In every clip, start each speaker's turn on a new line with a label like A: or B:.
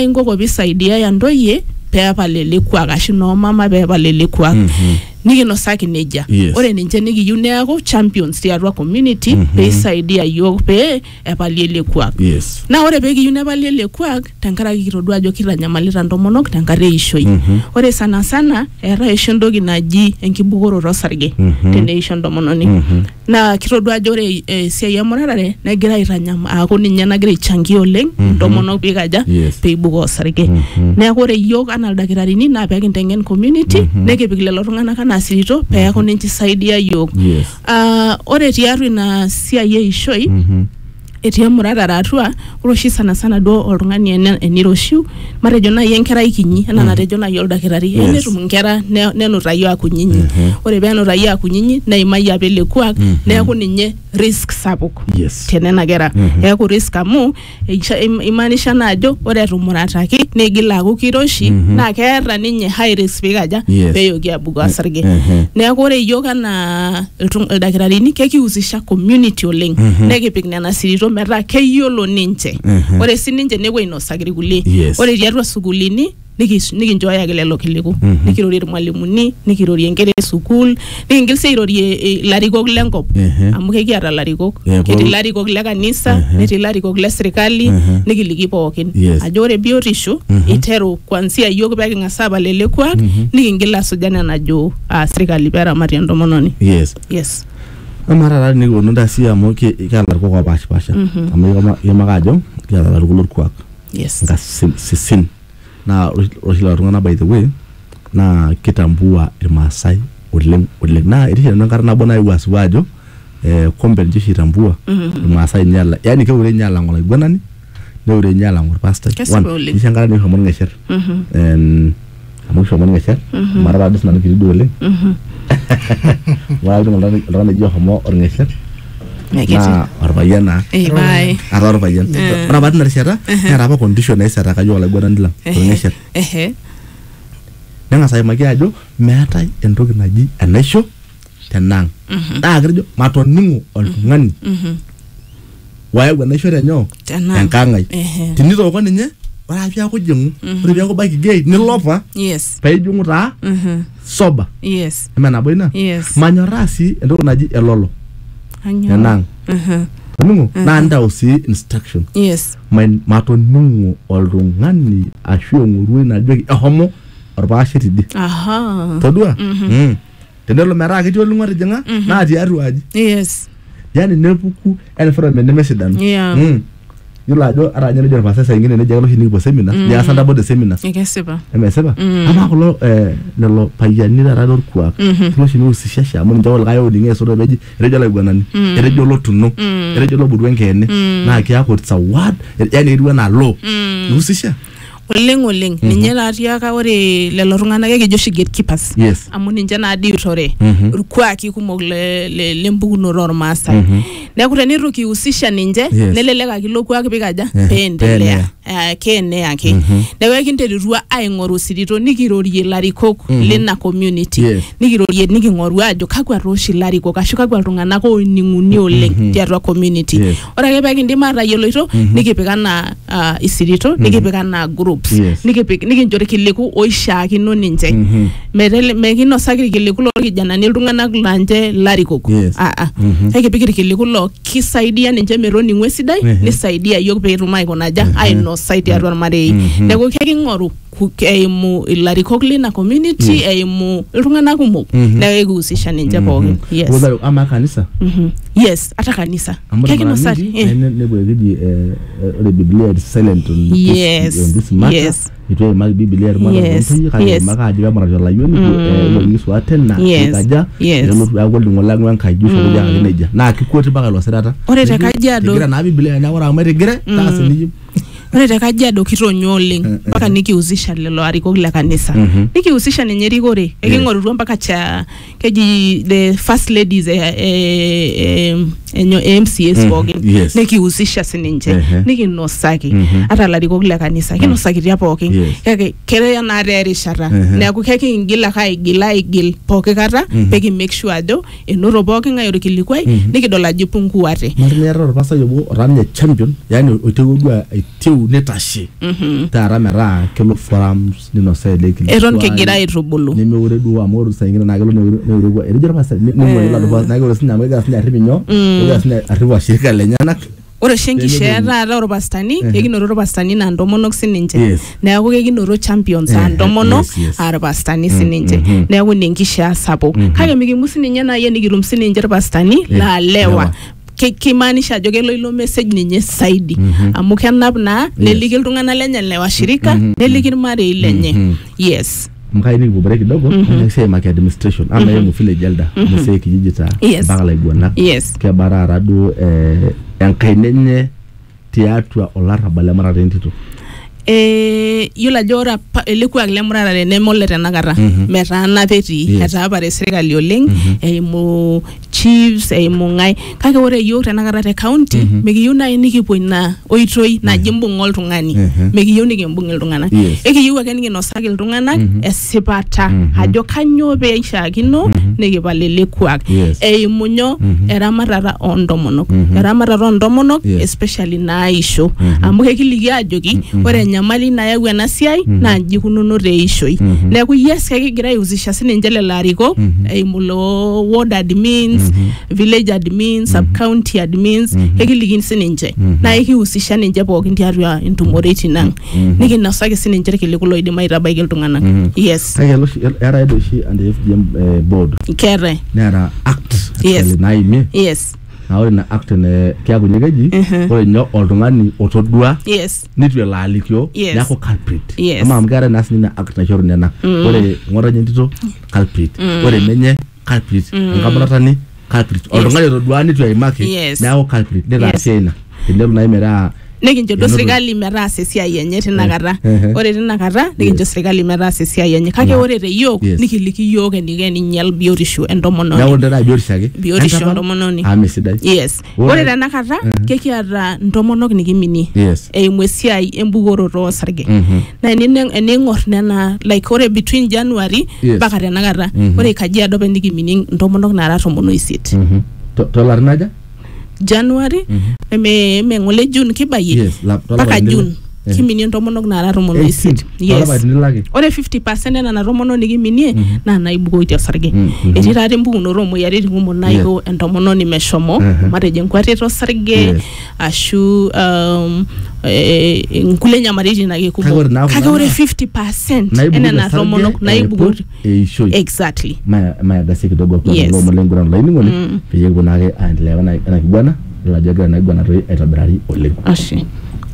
A: ingo ko bisaidia ya ndoye pepa lele kwa gashi no mama pepa lele kwa nikinosaki neja ore ninche nikiyieu neaku champions tiatua community peisaidia yiok pe epalie ele kuak na ore pekiyieu nepalie ele kuak tenkaraki kitodua ajo kitanyamalita ntomonok tenkata eishoi ore sana sana era eisho ntoki naji enkibukoroto osarge teneisho ntomononi na kitodua ajo ore siai emurarare negira aaku ninye nagira aichangia oleng ntomonok pikaja peibuko osarge neeku ore yiok anaa ildakitarini na pekintengen community nekipik lelo tung'anak nasirito peeku ninche saidia yiok ore tiatua ina siai eishoi etii emurarare atua ore oshi sana sana duo oltung'ani eniroshiu matejo nai enkerai kinyi enaa natejo nai oldakitari enetum nkera nenutayu akunyinyi ore penutayu akunyinyi neimayia pele kuak neeku ninye risk sapuk tenena kera neeku risk amu imaanisha na ajo ore etumurataki negila aku kiroshi na keeta ninye high risk pikaja peyoki abuku asarge neeku ore yiok anaa ildakitarini kekihusisha community oleng nekipik nena sirito metaa keyiolo ninche ore sininche nepuo ainosaki kulie ore tiatua sukulini nikinchooyaki lelo kiliku nikirorie irmalimuni nikirorie nkera esukul nikingil sii airorie ilarikok lenkop amu kekiata larikok ketii larikok le kanisa netii larikok le serikali nikiliki pookin ajo ore biotisho iteru kwanzia yiok peking'asa apal ele kuak nikingil asuja nena najo serikali peeramatie ntomononi
B: Amara ni gononda si amu kiata larikok opashipasha amu yamakajo kiata larikok lorkuak nga sisin na rohila tungana by the way na kitambua irmasai oleng na irisha nkara nabo na iwasiwajo kombe nje shitambua irmasai nyala yani keure nyala ngola igwanani neure nyala ngor pastor one ishangara ni homo ngesher amu homo ngesher mara dis na kidu oleng wala ngala jo homo ngesher na orbayana ara orbayana ora bad na rishata era apa condition na isara kajo wala gwana ndila ngesher nanga sai maki ajo meetai entoki naji enaisho tenang kirjo matoningu oltung'ani wae gwanisho renyo enkangai tinito ko ninye ora pia ko jingu ora pia ko baki gate nilopa pejungu ta soba emana boina manyorasi entoki naji elolo enang nungu na ndao si instruction matoningu oltung'ani ashu ngurui na joki ehomo orbaashiti di todua tenelo meraa ketii olung'ari jinga na tiatua aji yani nepuku environment nemesidano yula ajo aranya nejo pasesa ingine nejo lo hini seminar ya sanda bode seminars
A: ekesipa
B: ama kulo lelo payani dara lorkuak lo hini usishasha amu njawol kayo dinge so beji rejo la igwanani rejo lo tuno rejo lo budwenkene na kiako it's a word yani irwa na lo usisha
A: oleng ninye latiaka ore lelo tung'anak ekejo gatekeepers amu ninche naadi utore urkuaki kumok le mbukunoto ormaasai neeku tenitu kihusisha ninche neleleka kilo kuaki pikaja peendelea kene ake neeku kinterutua aing'oru sirito nikirorie larikok lina community nikirorie niking'oru ajo kakwa roshi larikok ashu kakwa iltung'anak oning'uni oleng tiatua community ore ake pekindim atayioloito nikipikana isirito nikipikana groups nikinchori kiliku oishaakino ninche mekinosaki kiliku lorkijanani iltung'anak lanje larikok ekipik irkiliku lo kisaidia ninche metoning'u esidai nisaidia yiok peetum aikonaja ainosai tiatua ormarei neeku keking'oru eimu ilarikok lina community eimu iltung'anak kumok neeku kihusisha ninche pookin
B: ama kanisa
A: ata kanisa kekinosati
B: nebwekiji ore Biblia is silent on this matter ito ma Biblia maka ajiba mara la yoni Yesu atena kaja nelo agol ngola ngwankaji so ya neja na kikoti baka lo sedata
A: ore tekajiado
B: gira na Biblia na wara amere tasini
A: ore tekajiado kitonyo oleng mpaka nikihusisha lelo arikok la kanisa nikihusisha ninye rikore eking'orutua mpaka cha keji the first ladies enyo MCS pookin nikihusisha sininche nikinosaki ata larikok la kanisa kinosaki tia pookin kake kere na rerishata neeku kekingila kaigil pooki kata peki make sure ajo enoro pookin ngayo kilikwai nikidol ajo punguate
B: marniaro pasa yobo oranje champion yani otegudwa aitiu neyieu nitashe taara metaa kelo forums ninosaa ele kilikuai
A: eton kegira aitubulu
B: nemeure duo amu ore saa ingine naa kelo neureu etejo irpasani neing'uari iladuo naa ore sinye amu egira sinye arrip inyoo egira sinye arrip washirika lenyenak
A: ore shenkishaa taata orpastani ekinoro irpastani naa ntomonok sininche neeku kekinoro champions aa ntomonok aa irpastani sininche neeku ina enkishaa sapuk kake mikimu sininye naai enikitum sininche irpastani laa lewa kimaanisha ajo kelo ilo message ninye saidi amu kenap naa neliki iltung'anak lenye le washirika neliki irmarei lenye yes
B: mkai nikibubre kidogo nisema ki administration ama yeye village elder msee kijiji cha mpaka laiguana kebara aradu enkainenye tiatua olarrabal lemarata entito
A: yiolo ajo ore elekuak lemurarare nemole tenakata metaana petii etaa pare serikali oleng eimu chiefs eimu ng'ae kake ore yiok tenakata te county mekiyieu naaji nikipuo ina oitoi naji imbung'a oltung'ani mekiyieu nikimbung' iltung'anak ekiyieu ake nikinosaki iltung'anak esipata ajo kanyioo peishaakino nikipal elekuak eimu nyoo eramatata oontomonok especially naisho amu kekiliki ajoki ore enyamali nayau ena siai naa nji kununo teishoi neeku yes kekigira aihusisha sininche lelo arikok eimu lo ward admins village admins sub county admins kekiliki sininche naa ekihusisha ninche pookin tiatua intumoritin ang nikinosaki sininche irkiliku loidim aitabaiki iltung'anak yes
B: era edo oshi and FGM board
A: keetae
B: nera act naimie
A: yes
B: ore ina act ne kiaku nyekeji ore nyo oltung'ani otodua nitu elo alikio neeku culprit ama amgara nasi nina act naishoru nena ore ng'otonye entito culprit ore menye culprit enkamuratani culprit oltung'ani otodua nitu aimaki neeku culprit nitaasiya ina tenelo nai metaa
A: nikincho serikali metaasa esiai enye tinakata ore tinakata nikincho serikali metaasa esiai enye kake ore te yiok nikiliki yiok eniko eninyal biotisho entomononi
B: neeku ndaa biotisho
A: entomononi
B: sidai
A: ore tenakata kekiata ntomonok nikiminie eimu esiai embukoroto osarge na ening'or nena like ore between January mpaka tenakata ore Kajiado apa nikiminie ntomonok nara 18
B: tolarin aja
A: January ngole June kibaye mpaka June kiminie ntomonok nara 18 ore 50% nena tomononi kiminie na naibukoitie osarge etii taata empukunoto omoyiaritin kumok naiko entomononi meshomo matejo enkwatata osarge ashu nkulie nyamalitin ake kumok kake ore 50% nena tomonok naibukoitie exactly
B: maya gasi kidogo kwa mlengo na line ngoni peye kunake aendelea na kibwana la jaga na kibwana toi aitabrari oleng
A: ashi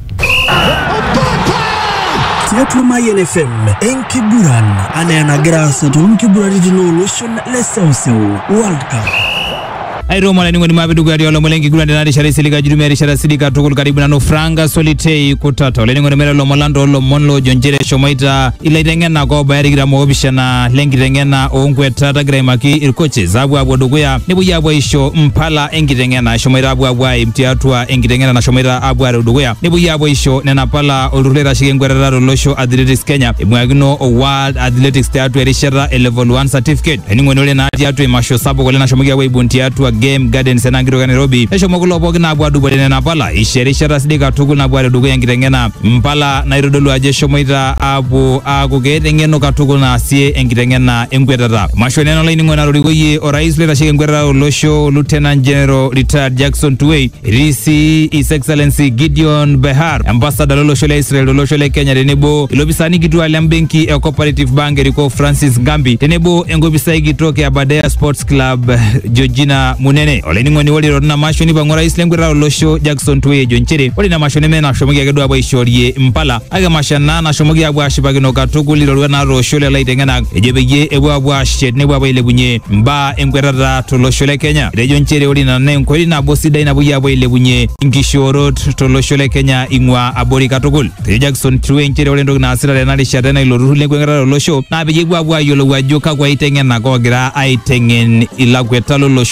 C: Tiatua Mayen FM enkiguran anagira asatu nkiguraritin olosho le Seuseu World Cup
D: Airoma la ningoni mabidugu ya diolo mlengi gulande na rishara silika jurumi ya rishara silika tukul karibu na Franga Solitei kutata ole ningoni mele lo molando lo monlo jonjere shomaita ila itengena kwa bayari gira mwobisha na lengi tengena ongwe tata gira imaki irkoche zabu abu aduguya nibu ya abu isho mpala engi tengena shomaita abu abu mtiatua engi tengena na shomaita abu aduguya nibu ya abu isho nena pala olurulera shige ngwerara losho Athletics Kenya imwagino World Athletics tiatua rishara level 1 certificate ningoni ole na tiatua imasho sabo kole na shomagia weibu tiatua Game Gardens enangiro Nairobi esho mokulo poki na abwa dubole na pala isherishara sidika tukul na abwa dugu yangitengena mpala nairudulu aje shomoita abu akuketengeno katukul na asie engitengena engwetata mashoneno laini ngona rurigoye orais leta shike ngwetata olosho Lieutenant General Retired Jackson Tuwei Risi His Excellency Gideon Behar Ambassador olosho le Israel olosho le Kenya tenebo ilobisani kitua lembenki e Cooperative Bank eriko Francis Ngambi tenebo engobisai kitoke Abadea Sports Club Georgina Munene oleni ngoni wali rodna mashoni bangora islengwera olosho Jackson Tuwei jonchere wali na mashoni mena shomogi agedo abo ishorie mpala aga mashana na shomogi abo ashibagino katukuli lolwa na roshole la itengena ejebeye ebo abo ashet nebo abo ilebunye mba engwera toloshole Kenya rejonchere wali na nenkweli na bosida ina buya abo ilebunye inkishoro toloshole Kenya ingwa abori katukul Jackson Tuwei nchere wali ndog na asira na lishata na ilorule ngwera olosho na beje abo abo ayolo wajoka kwa itengena ko gira aitengen ilagweta loloshore nebo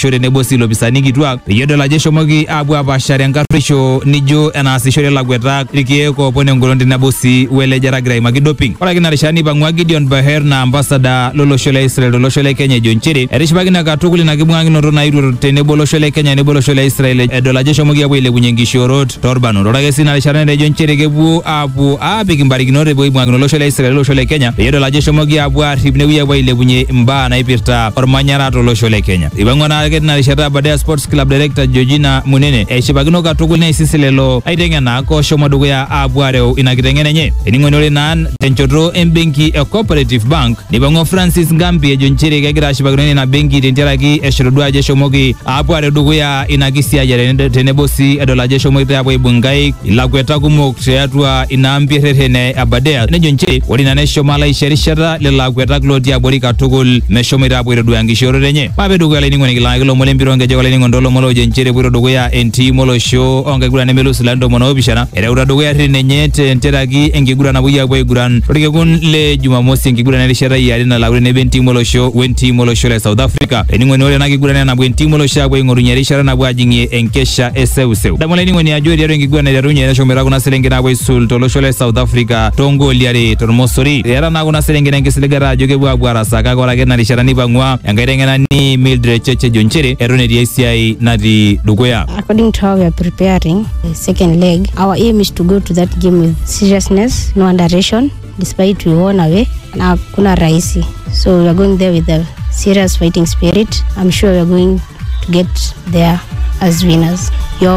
D: sii lopisani kituak peyie edol ajo eshomoki aapuo apaashare enkarruisho nijo enaasishore lagwetak irkeek oopon engolon tenebo sii welejare egira aimaki doping. Ore ake ina rishata nipang'ua Gideon Baher na ambassador lolosho le Israel tolosho le Kenya ejo nchere etishipakine katukul ina kibung'akinoto naiterua tenebo olosho le Kenya tenebo olosho le Israel edol ajo eshomoki aapuo ailepunye nkishoorot torbanot. Ore ake sii ina rishata netejo nchere kepuo aapuo aapik imbarikinot epuo aibung'akino olosho le Israel olosho le Kenya peyie edol ajo eshomoki aapuo aarrip nepuoi aapuo ailepunye imbaa naipirta ormanyara tolosho le Kenya. Ipang'ua naa ake tina rishata Aberdare Sports Club Director Georgina Munene eshipakino katukul neisisi lelo aiteng'enak oshomo dukuya aapuo areu ina kiteng'ena enye. Ening'oni ore naa tenchoto embenki e Cooperative Bank nipang'ua Francis Ngambi ejo nchere kegira ashipakino ina benki tentiaraki eshoto ajo eshomoki aapuo are dukuya ina kisiayiare tenebo sii edol ajo eshomoita aapuo aibung' nkaik ilakwetak kumok tiatua ina ampi errerren e Aberdare. Nejo nchere ore ina neshomo alo aisho erishata lelo akwetak lotii abori katukul meshomoita aapuo aitoduaya nkishoorot enye. Maape dukuya laining'oni kilang'aki lomon lempira onkejek olaining'oni toolomon loojo nchere epuoito dukuya entim olosho onkiguran nemelus ilarin 17 ereuta dukuya errerren enye tentiaraki enkiguran napuoi aapuo aiguran torkekun le Jumamosi enkiguran erishata iare nalauri tenebo entim olosho wentim olosho le South Africa. Ening'oni ore ena kiguran napuo entim olosho aapuo aing'orunye erishata napuo ajing'ie enkesha eseuseu. Damu olaining'oni ajo tiatua enkiguran naiterunye neshomoita kuna selenken aapuo aisul tolosho le South Africa toongooli are tormosori. Eeta naa kuna selenken enkisiligata ajo kepuo aapuo arasa kake ore ake ina rishata nipang'ua enkai teng'enani Mildred Cheche ejo nchere eton etii esiai natii dukuya.
E: According to how we are preparing the second leg, our aim is to go to that game with seriousness, no underration, despite we won away na kuna rahisi. So we are going there with a serious fighting spirit. I'm sure we are going to get there as winners. You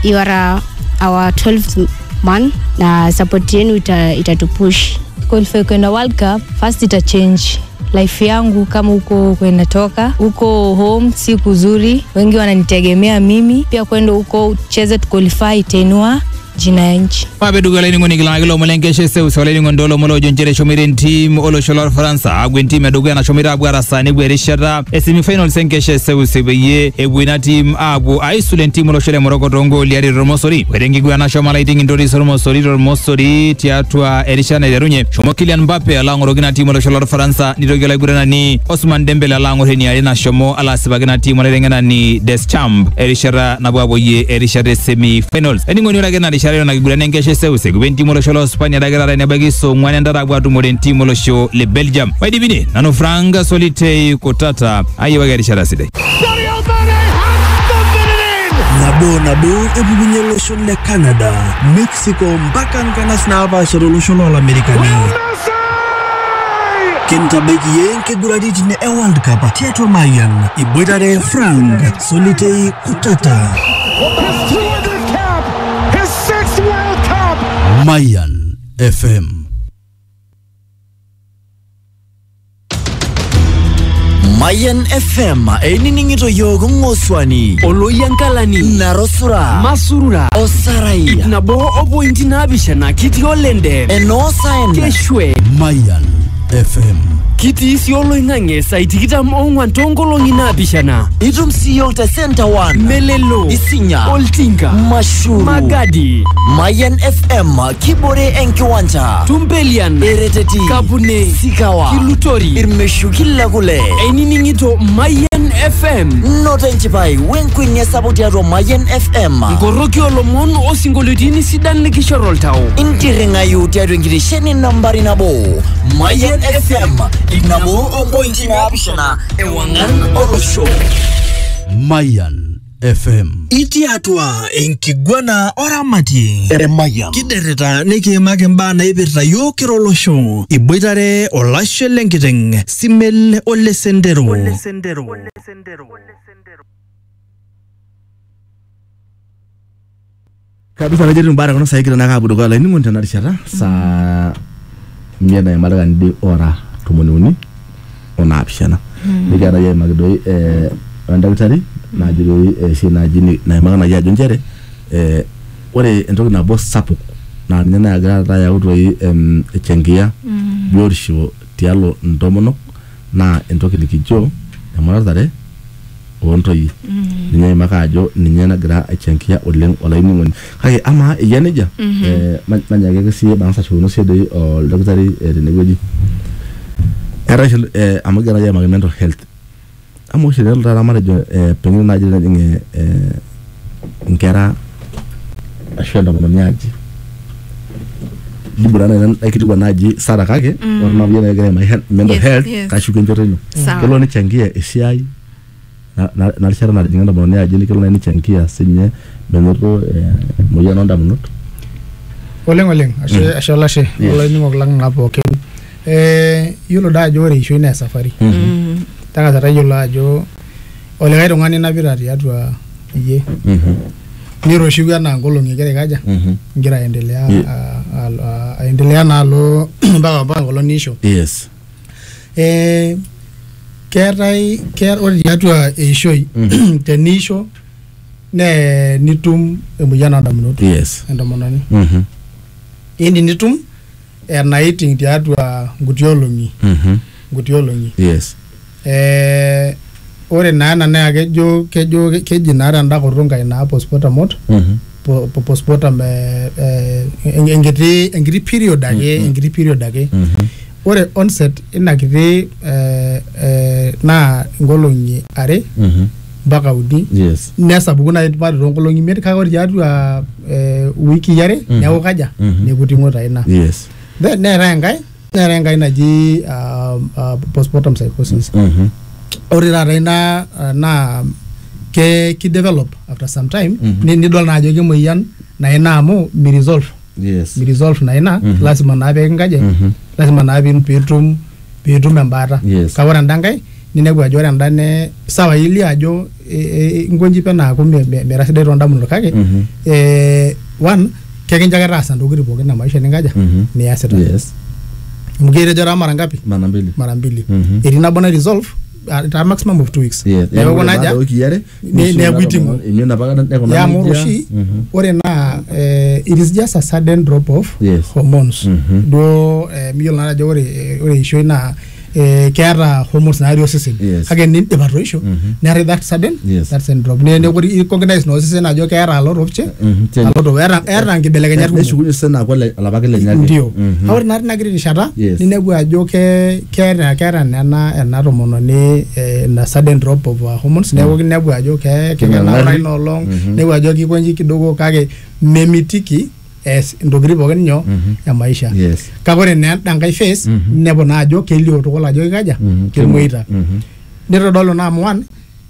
E: are our 12th man na support yenu itatupush
F: qualify kwenda World Cup. First ita change life yangu kama huko kwenda toka huko home si kuzuri, wengi wananitegemea mimi pia kwenda huko ucheze tu qualify itainua jina ya nchi.
D: Maape dukuya laining'oni kilang'aki lomon lenkesha eseuseu olaining'oni toolomon loojo nchere eshomoita entim olosho lorfaransa aapuo entim edukuya nashomoita aapuo arasa nepuo erishata esemifinals enkesha eseuseu peyie epuo ina tim aapuo aisul entim olosho le Morocco toongooli are tormosori. Ore enkiguran nashomo alaiting intoris tormosori tiatua erishata naiterunye shomo Kylian Mbappe alo ang'oroki ina tim olosho lorfaransa nitoki olaiguranani Ousmane Dembele alo ang'or eniare nashomo alo asipaki ina tim olaiteng'enani Deschamps erishata napuo aapuoyie erishata esemifinals. Ening'oni ore ake ina rishata na kiguran enkesha eseuseu kupa entim olosho lo Spania dakitara nebaiki song'wan entara aapuo atumore entim olosho le Belgium. Maidipine nanu Frank Solitei Kutata ayiewaki erishata sidai.
C: nabo epukunye olosho le Canada, Mexico mpaka nkanas naapaasha tolosho looamerikani. Kintabaiki enkiguraritin e World Cup tiatua Mayan iboitare Frank Solitei Kutata. Mayan FM. Mayan FM enining'ito yiok ng'oswani oloyankalani narosura masurura osarai nabo opointi naapishana kitii olende enoosaen keshwe. Mayan FM kitii sii oloing'ang'e saai 24 toonkolong'i naapishana. Itum sii yiok te Center 1 Melelo Isinya Oltinga Mashuru Magadi. Mayan FM kibore enkiwanja Tumbelian Ereteti Kapune Sikawa Kilutori Irmeshu kila kule. Enining'ito Mayan FM noto enchipai wenkwenia sapuk tiatua Mayan FM nkoroki olomon osinkolioitin sidan likishoro oltau intirring'ayu tiatua enkitesheni nambari nabo Mayan FM inabo opointi naapishana ewang'an olosho. Mayan FM itii atua enkiguana oramati Mayan kiderrita nikiimaki mbaa naipirta yiok kira olosho iboitare olashe lenkiteng' Simel Ole Sendero.
B: Kabisa najetu mbara kono saikira nakabu dukuya laining'oni tena rishata saa 100 ora 17 nikiata yiimaki doi endakitari naajitoi sinaji naimaka naji ajo nchere ore entoki nabo sapuk naa ninye nagira ayau toi echangia biotisho tialo ntomonok naa entoki nikijo emuratare ontoyie. Ninye imaka ajo ninye nagira aichangia oleng olaining'oni kake ama eyia nejia manyake sii bang'asa shukunu sii doi oldakitari tenewueji amu gira yiimaki mental health amo shirel tara marajo pengine naji najinge nkera ashenda mwanyaji liburana nan aikitwa naji sara kake orna biyana gere my mental health kashuke njotenyo kelo ni changia esiai na lishara na jinga mwanyaji ni kelo ni changia sinye benoto moyana ndamunot
G: oleng asholashe wala ni ngoklang ngapo ke yulo da jore isho ina safari tanga tata yulo ajo ole gairo ngani na birati atwa iye niro shuga na ngolo ngere kaja ngira endelea nalo mpaka ngolo nisho
B: yes
G: kerai ore atwa ishoi tenisho ne nitum emuyana ndamunot
B: yes
G: endomonani indi nitum ernaiting tiatua ngutiolongi
B: yes
G: ore naana na keji nara ndakoronga ina postpartum postpartum engiri period age ore onset ina kiti na ngolongi are mpaka udi
B: yes
G: nesapuku na ipari ngolongi met ka ore tiatua wiki yare neeku kaja nekuting'o ina
B: yes
G: nera enkai naji postpartum psychosis ore rara ina na ki develop after some time nidol na ajo kemoyian na ina amu mi resolve na ina lazima na pe ngaje lazima na pitum embata ka ore ndangai ninebu ajo ore ndane sawa ili ajo ngonji pe na ko merasidai ronda muno kake one kekinjaga rasa ndogiri poke na maisha ningaja ni asset
B: yes
G: mugere jara mara ngapi mara mbili irina bona resolve at a maximum of 2 weeks
B: ya wonaja
G: ne waiting ya moroshi ore na it is just a sudden drop of hormones do miyol na ajo ore isho na keara hormones na system again nin devaluation na that sudden that syndrome ne wori recognize no system ajo keara a lot of a lot of era ngibelekenya
B: ne shughuli sana kwa alabakele nyake
G: ndio awor na nagiri shata ninebu ajo keara na hormone ne na sudden drop of hormones ne wori nebu ajo na right no long nebu ajo kikonji kidogo kage memitiki ndogiri poken nyo ya maisha kagore ne dangai face nebo na ajo kelio to kola ajo kaja kemoita nitodolo na amwan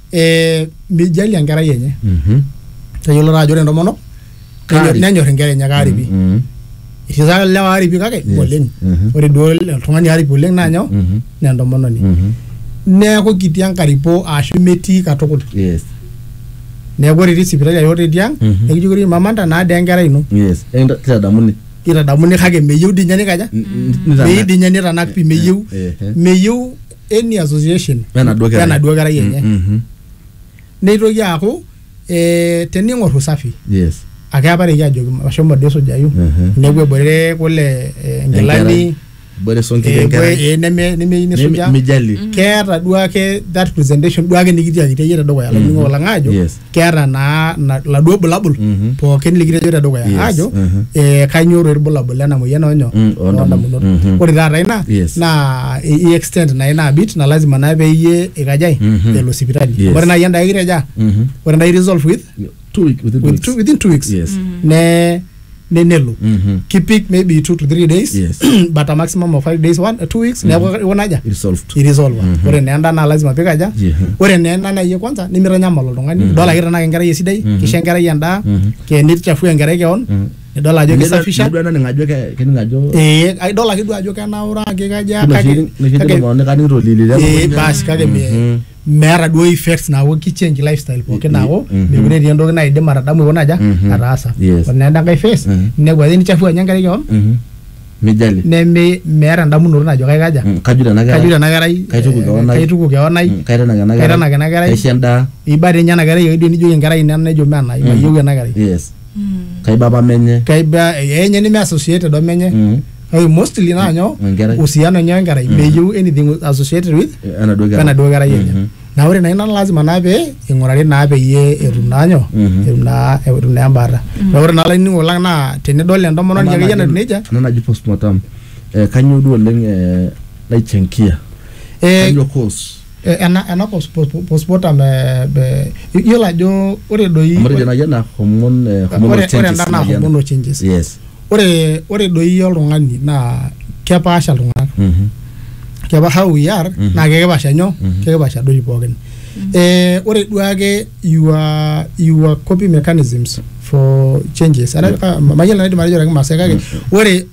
G: mijali angara yenye tayolo ajo rendo mono nenyo ngere nya karibi isiza lewa aribi kake boleng ore dol tungani aribi boleng na nyo nendo mono ni ne ko kitian karipo ashu meti katokul negori risipitali yote diang ekijuguri mamanda na dengera ino ira damuni kage meyu dinyani kaja me dinyani ranak pi meyu any association yana dogara yenye neito yako teningor usafi akabare yajo mashomo deso jayu negwe bore kole ngelani
B: bore sonki ngera
G: neme soja
B: mijali
G: kera duake that presentation duake nikitia kitayera dogo ya lingo la ngajo kera na la do bulabul po ken likitia dogo ya ajo kanyoro bulabul na moyena onyo onda muno ore da raina na extend na ina bit na lazima na be ye ikajai ya hospitali ore na yanda ireja ore na resolve with
B: 2 weeks
G: within 2 weeks Nenelo. Keep it maybe 2 to 3 days, but a maximum of 5 days, 2 weeks. Never resolve. Ore nenda na lazima pekaja. Ore nenda na ye kwanza nimira nyama lolongani. Dola gira na ngara yesidai. Kishengara yanda. Ke nit chafu ngara keon. Dola ajo kisafisha.
B: Dola ngajo ke ngajo.
G: Dola kidu ajo kana ora ke kaja
B: kake. Kani rolili.
G: Bas kage mera do effects na wo ki change lifestyle poke na wo me gure ndo na ide mara damu wonaja arasa nenda kai face ne gwa ni chafu nyangare yon
B: mijali
G: ne mera ndamu no na jo kai kaja
B: kajura na
G: garai kaituku ke onai
B: kaira na garai kaishenda
G: ibade nyana garai yo ni jo ngarai na jo mana iba yo na garai
B: kai baba menye
G: kai ba yenye ni me associated do menye mostly na nyo usiano nyangara meju anything associated with kana dogara yenye na ore na ina lazima na be ingorare na be ye erunanyo eruna ambara na ore na lini ngola na tenedol endo mono nyage yana neja
B: na ji postmortem kanyo du leng lai chenkia kanyo course
G: ena postpartum yiolo ajo ore doi hormonal changes
B: yes
G: ore doi oltung'ani naa kepaasha iltung'anak kepa how we are naa kepaasha nyoo kepaasha doi pookin ore duake your coping mechanisms for changes mayiolo naidim atejo Kimasai kake ore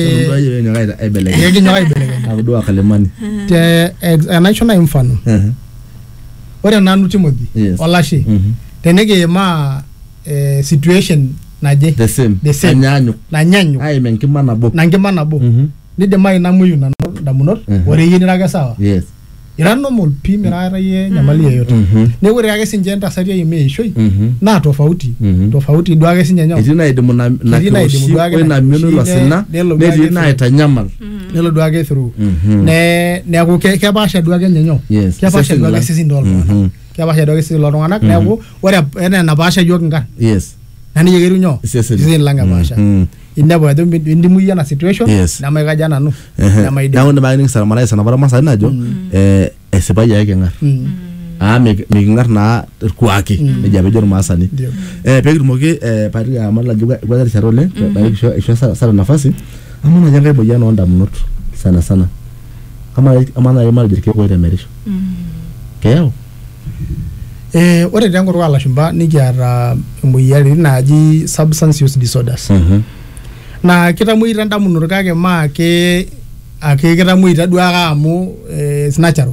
B: abdua kalemani
G: enaisho na mfano ore nanu Timothy Olashe tenekiima situation naje
B: the same
G: nanyanyu
B: aime nkima nabo
G: nidimai namuyu nanu damunot ore yini rake sawa
B: yes
G: ira normal pi mira ye nyamali yoyote ne ore ake sinje entasati aime ishoi na tofauti duake sinye nyo
B: itina idimu na na miono lasina ne na itanyamal
G: nelo duake through ne aku kepaasha duake nyenyo kepaasha duake sisi ndol kepaasha duake sisi loltung'anak neeku ore ena napaasha yok ngan
B: yes
G: nani yegeru nyo sisi langa paasha inabo ado indimu yana situation na maikaja nanu na maide
B: na bani sala mara sana bara masa najo esibai yake ngar mekingar na kuaki nejabe jor masani pekitumoki pari amala juga gwazari charole bali isho sala nafasi amana janga boya no ndamunot sana kama amana yamal jirke ko remerisho keo ore
G: tangu kwa lashumba nikiata emoyian naji substance use disorders na kitamuita ndamunot kake make ake kitamuita duaka amu snatcharo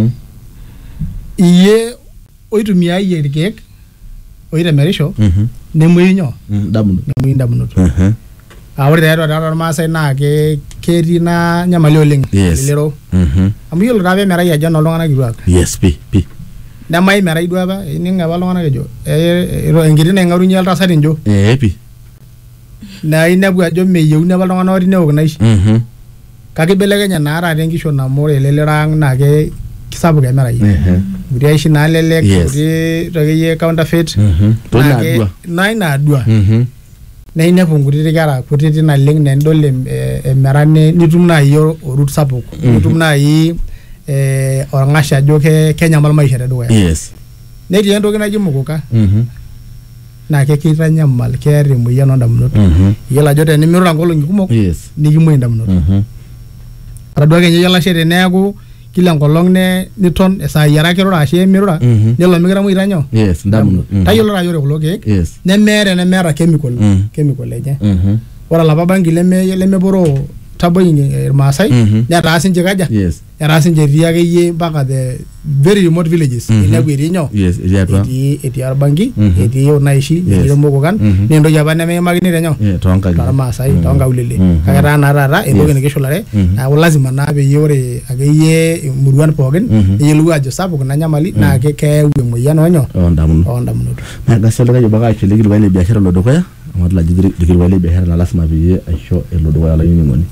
G: iye oitumia iye irkeek oitemerisho nemuinyo ndamunot ore taata Maasai naa ketii na nyamali oleng lero amu yiolo taapa merai ajo oltung'anak kituak
B: yes pi
G: nemai merai duo apa ininga apa oltung'anak ejo enkiti naing'orunye iltasati njo
B: pi
G: na inepu ajo meyieuni apa iltung'anak otii neok naishi kake ibelekenya naa taata enkishon amu ore elelero ang' naa kisapuk emerai kuti aishi naalelek kuti tokeyie counterfeit naa inaadua na inepu nkutiti kera kutiti naleng nendol emera nitum naaji orut sapuk nitum naaji orng'asha ajo kenyamal maisha tedukuya netii entoki naji mukuka naa keitanyamal keer emoyian oondamunot iyiolo ajo tenimirura nkolong'i kumok nikimuoi indamunot ore duake ninye Olashe teneeku kila enkolong niton esaai are kirura ashe emirura nelo mikitamuoi itanyo
B: ndamunot
G: tayiolo ore kulo keek nemeeta chemical enye ore olapa bangi lemeporoo taboi irmaasai netaa sinche kaja etaa sinche etii akeyie mpaka the very remote villages inepu etii nyoo etii orbangi etii unaishi etii irmokokan nentoki apa nemeimakini tenyo tormaasai tonkaulele kake taa naa taata entoki nikishulare neeku lazima naa peyie ore akeyie imuruan pookin neyiolou ajo sapuk ina nyamali naa keyau emoyian oondamunot
B: megasi olikae obo aisho likilikuai le biashara olo dukuya amu adol ajo likilikuai le biashara na lasima peyie aisho elo dukuya olainining'oni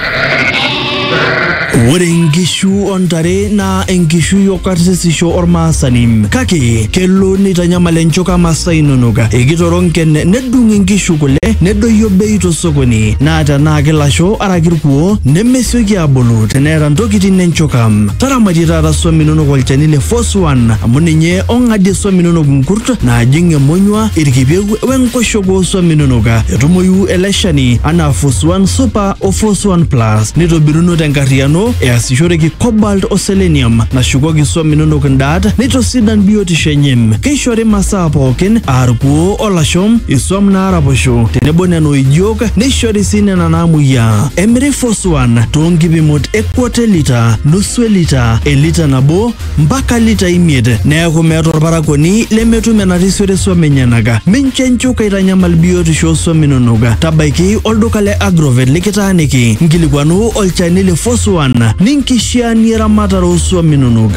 C: ore nkishu ontare na enkishu yokarsisisho ormaasani kake kelo nitanyamal enchoka Maasai inonok ekitoronken nedung nkishu kule nedoyio bei tosokoni na tenaa kilasho araki irkuo nemesioki abulu teneeta ntokitin enchoka taramatie taata swam inonok olchani le Force 1 amu ninye ong'adie swam inonok nkurt naajing emonyua irkipieu wenkoshogo swam inonok etumoyu ele shani anaa Force 1 Super o Force 1 Plus nitobiruno tenkarriano easishoreki cobalt o selenium nashukoki swam inonok ndaat nitosidan biotisho enye keishori masaa pookin aarkuo olashom iswam naaraposho tenebo neno ijiok neishori sii nena naamuoyia emiri Force 1 toonkipimot equarter lita nusu elita elita nabo mpaka lita 5 neeku meeta orparakoni lemetum enatisore swam enyenak mincho enchoka aitanyamal biotisho swam inonok tabaiki olduka le Agrovet likitaaniki nkilikuanu olchani le Force 1 ninkishiani eramatare oswam inonok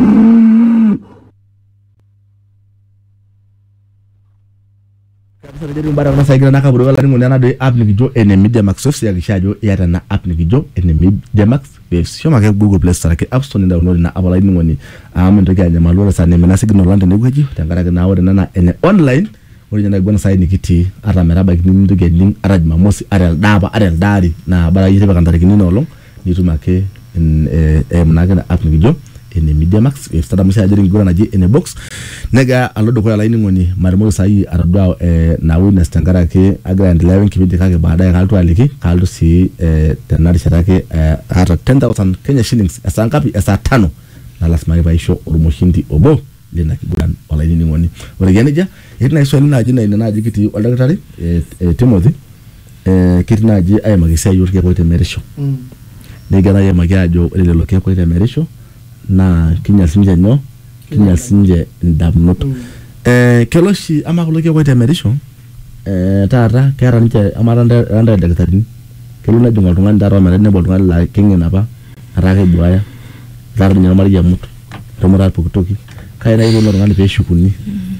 B: Jadi mbara kuna saikira nakaburu wala ningu nana doi app nikijo ene Media Max ofisi ya kishajo yata na app nikijo ene Media Max waves shoma ke Google Play Store ke App Store download na abala ningu ni ntoki anya malora sa ne mena signal landa ne gwaji tangara na ore nana ene online ore nyana gwana sai nikiti ata meraba kini ntoki link araj mamosi arel daba arel dari na bara yite bakantari kini nolong nitumake mnage na app nikijo ene Media Max iftada msha ajiri ngura naji ene box nega alodo kwa laini ngoni marimo sai aradwa na witness tangara ke agra and 11 kibidi kake baadaye kaltu aliki kaltu si tenari sharake hata 10,000 Kenya shillings asa ngapi asa 5 na lazima ibaisho urumoshindi obo lina kiguran wala ini ngoni walegeneja ina iso lina jina ina naji kiti waldakatari Timothy kiti naji aya magisia yurke kwa temerisho nigana ya magajo ile loke kwa temerisho na kinya sinje ndamnot keloshi ama kuloke kwa temerisho tata kera nche amaranda dakatari keluna jungal tungan daro merene bol tungan la kinge napa arake buaya dar nyamari ya mutu tomara pokutoki kaina ile ngani pe shukuni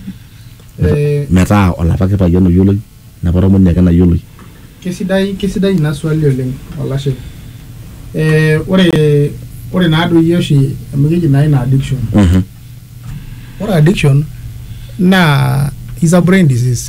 B: meta ola pake pa yono yolo na paromo ne kana yolo
G: kesidai na swali oleng olashe ore na adu yoshi amigiji na ina addiction ore addiction na is a brain disease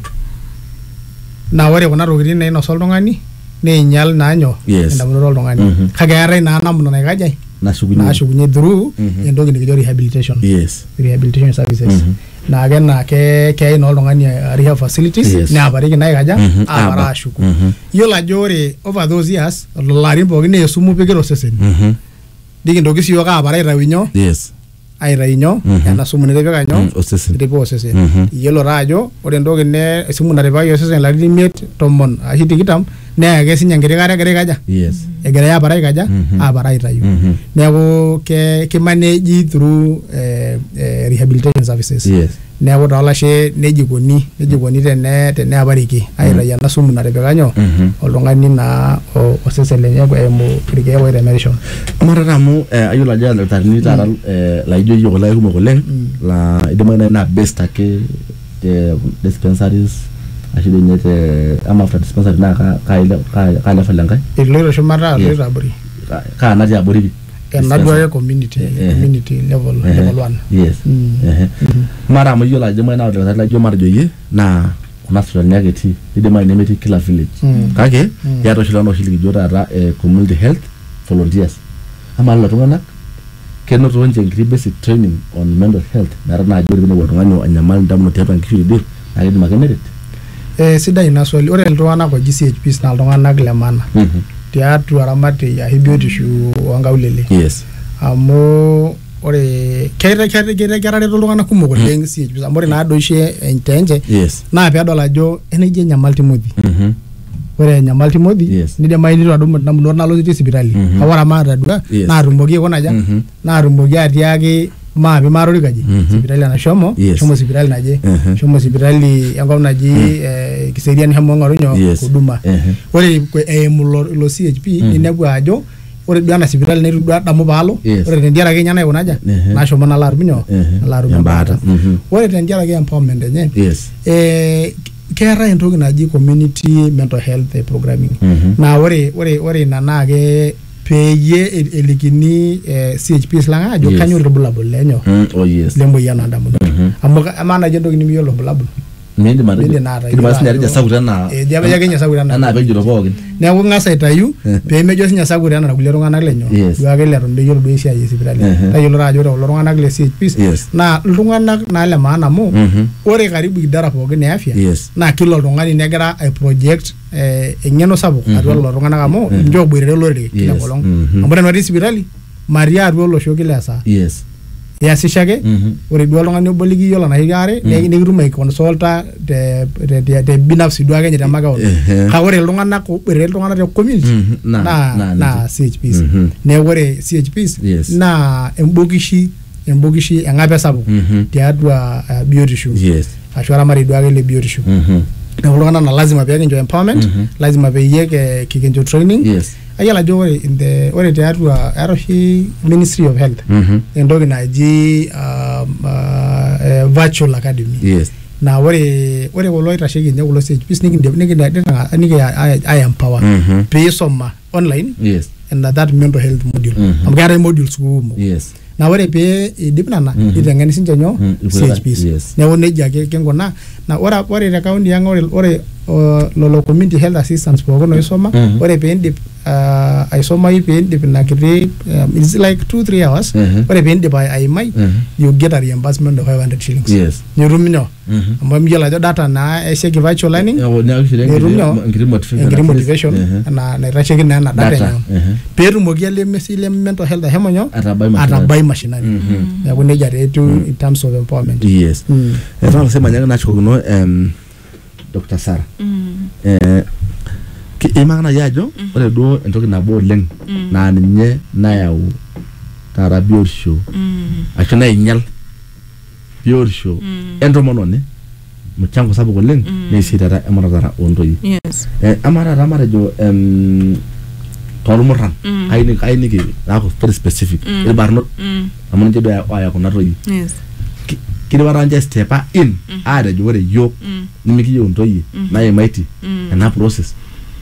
G: na ore kuna rogitin na ino soltongani ne nyal na nyo ndamuro oltongani kagere na namuno na gajai na shugunye through endogi nikijo rehabilitation rehabilitation services na again na ke ino oltongani rehab facilities na abariki na gaja abara shuku yola jore over those years larimbo gine sumu pekero sesen digi ndogi siyo ka abara irawinyo airainyo na sumu ne bega nyo depo sesen yelo rajo ore ndogi ne sumu na bega yo sesen la limit tomon ahiti kitam ne age sinyangere gare gaja egere ya bara gaja abara irayu nego ke manage through rehabilitation services nego dala she nejikoni tene abariki airaya na sumu na bega nyo olongani na osese lenye ko emo krige wa remission
B: mararamu ayula jana tarni taral la ijo yo la kumo koleng la idemana na best ake dispensaries ashide nyete ama after dispensary na ka level ngai
G: ilero shumara lera buri
B: ka na ja buri
G: na dwa community level 1
B: mara mo yola jema na la jo mar joye na kuna sura nyageti idema ne meti kila village kake ya to shilano shiligi jora ra community health volunteers ama la tungana keno to nje basic training on mental health na jori no wotongano anyamal ndamno tepa nkiri na idema kemerit
G: sidai na swali ore iltung'anak kwa GCHPs na iltung'anak lemana tiatu aramati ya hibiotishu wangaulele amu ore kerare iltung'anak kumok oleng CHPs amu ore naadoishe entenje naa peedol ajo eneji Nyamal Timothy ore Nyamal Timothy nidimai nitu adumu namunot nalo sipitali awara maata dua naatumoki konaja naatumoki atiaki maapi marori kaji sipitali na shomo sipitali naje shomo sipitali enkop naji kiserian hemo ngoronyo huduma ore lo CHP inebu ajo ore duana sipitali netu dua damu balo ore tendiara kenya na ikonaja na shomo na larminyo baata ore tendiara ke empowerment enye kera entoki naji community mental health programming na ore nana ke peye elikini CHPs langa ajo kanyo rebulable lenyo lembo yana ndamu amana jendo kini yolo bulable
B: Mende nara kidibasi nyari saguta na
G: jaba yake nya saguta
B: na bejulo bogi
G: ne ko ngasa itayu pe mejo nya saguta na kulero ngana lenyo duage lero ndo yolo do sia yesibirali ta yolo rajo do loro ngana le CHPs na lungana na le maana mo ore karibu idara bogi ne afya na kilo lungani negara a project engeno sabu adwa loro ngana kamo njo bwire lore kila kolong ambona no sibirali maria adwa shokile asa ya sishage ore dualo ngani boligi yola na higare ne rume consulta de binafsi duage nyata maga ha ore lungana ko bere lungana de community na CHPs ne ore CHPs na embogishi engabe sabu te adwa biotishu ashwara mari duage le biotishu na lungana na lazima pia njo empowerment lazima pia yeke kikenjo training ayala jo in the ore te adwa aroshi Ministry of Health endogi naji virtual academy na ore wolo itashegi nje wolo CHPs niki I empower pay some online and that mental health module amgara modules gumo na ore pe dipnana itengeni sinje nyo CHPs ne one jage kengo na ore account yang ore lolo community health assistance pookin oisoma ore piindip aisomai piindip ina kiti it's like 2-3 hours ore piindip aimai you get a reimbursement of 500 shillings
B: yes
G: nitum nyoo amu miyiolo ajo data naa esieki virtual learning enkiti motivation naitasheki naa ena data enye peetumoki ele mental health ashomo nyoo atabai mashinani neeku nejia taa etiu in terms of empowerment
B: yes etaa sema nyaka nachokino Dr. Sarah imagana yajo ore duo entoki nabo oleng naa ninye nayau tara biotisho ashu nainyal biotisho entomononi mchango sapuk oleng neisitata emuratara ontoi
A: yes
B: amarata matejo tolmurran kainiki naaku very specific ilbarnot amu ninche duo aya kuna toi
A: yes
B: kidipata nje step in atejo ore yiok nimikiyieu ntoyie naimaiti ena process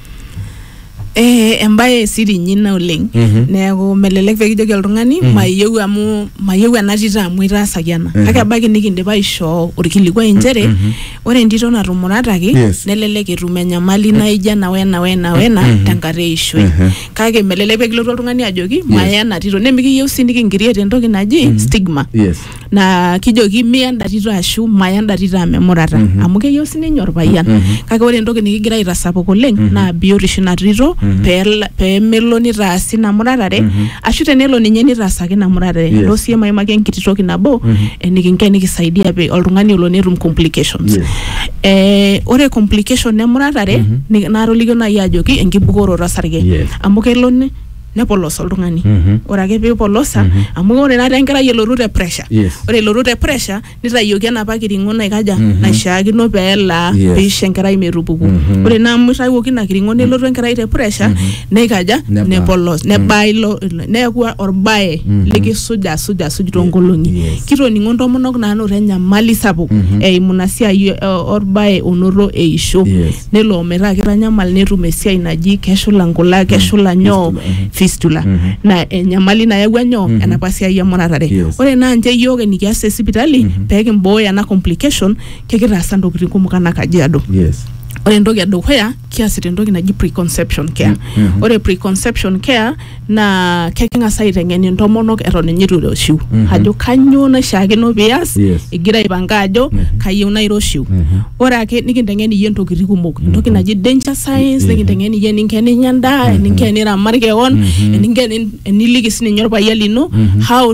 A: embaye siri nyina oleng neeku melelek pekijoki oltung'ani mayieu amu mayieu ena tito amu itaasaki ena kake ebaiki nikindipa aishoo orkilikuai njere ore entito natumurataki nelelek etum enyamali naija na wena tenkata eishoi kake melelek pekilotu oltung'ani ajoki maya ena tito nemikiyieu sii nikinkiriet entoki naji stigma na kijoki mia enda tito ashu maya enda tito amemurata amu keyieu sininye orpayian kake ore entoki nikigira aitasapuk oleng naa biotisho ina tito peemelo nitaasi ina muratare ashu tenelo ninye nitaasaki ina muratare ilo sii maimaki enkiti toki nabo nikisaidia oltung'ani olo netum complications ore complication emuratare naatolikio naaji ajoki enkibukoroto osarge amu kelo nepolos oltung'ani ore ake peepolosa amu ore naata enkerai elotu te pressure ore elotu te pressure nitayioki enapa kiring'o naikaja naishaakino peelaa peisho enkerai metupuku ore naa amu itayioki ina kiring'o nelotu enkerai te pressure neikaja nepolos nebailo neeku orbae likisuj toonkolong'i kitoning'o ntomonok naanoto enyamali sapuk eimu ina siai orbae onoto eisho nelo ometaa kitanyamal netum esiai naji keshula nkulak keshula nyoo fistula na enyamali nayawua nyoo enapa siai emuratare ore naa nje yiok enikias esipitali peekimbooyo ena complication kekitaasa ntokitin kumok enaa Kajiado ore entoki edukuya kiasita entoki naji preconception care ore preconception care naa keking'asa aiteng'en intomonok eton ninye itu iroshiu ajo kanyioo naishaakino pias igira aipanga ajo kayieu nairoshiu ore ake nikinteng'en iyie ntokitin kumok entoki naji danger signs nikinteng'en iyie eninko eninya endaa eninko eniramat keon eninko eniliki sininye orpayian lino how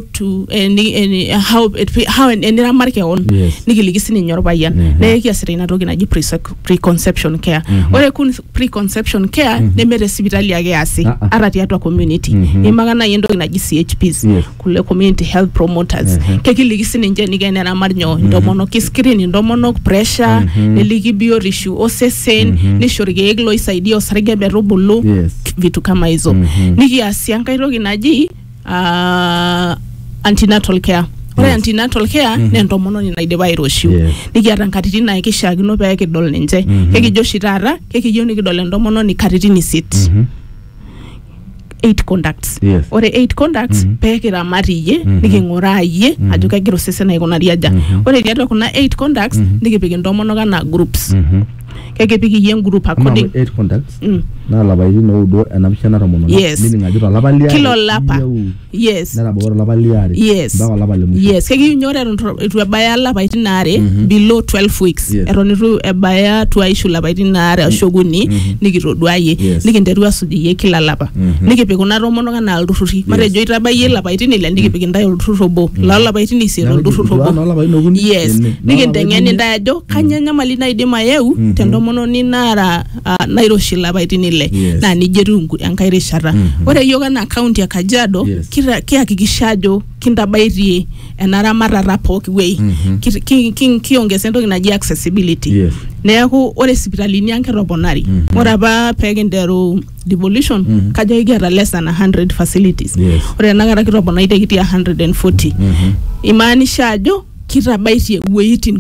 A: eniramat keon nikiliki sininye orpayian neeku kiasita ina toki naji preconception care ore preconception care nemete sipitali ake easi ata tiatua community imaka nai entoki naji CHPs kule community health promoters kekiliki sininche eniko eneramat nyoo intomonok kiscreen intomonok pressure neliki biotisho osesen nishori irkeek loisaidia osarge metubulu vitu kama hizo nikiasi enkae toki naji antenatal care ore antenatal care na entomononi naidipa airoshiu nikiata nkatitin naa kishaakino pee kidol ninche kekijo oshi taata kekiyieu nikidol entomononi katitin 6 8 conducts ore 8 conducts pee kiramat iyie niking'uraa iyie ajo kegira osesen aikunari aja ore tiatua kuna 8 conducts nikipik intomonok anaa groups kekipik iyie group according
B: 8 contacts na lapaitin oudo enapishana tomononi meaning ajo tolapa liare
A: kila olapa
B: nerabakora olapa liare mpaka olapa lemusho
A: kekinyore itu ebaya lapaitin aare below 12 weeks eton itu ebaya tuaishu lapaitin aare ashoguni nikitoduayie nikinteru asuj iyie kila lapa nikipik kuna tomonok anaa ilturruri matejo itabayie lapaitin ile nikipik intae olturrur obo lapaitin isiet olturrur obo nikinteng'en intae ajo kanyoo enyamali naidim ayeu tentomononi naara nairoshi lapaitin ile na nije etu enkae rishata ore yiok enaa county ya Kajiado kihakikisha ajo kintabaitie enaramatata pooki wei kiongeza entoki naji accessibility neeku ore sipitalini ang ketoponari ore apa pekinteru devolution kajo kiata less than 100 facilities ore enakata kitoponaitie kitia 140 imaanisha ajo kitabaitie weitin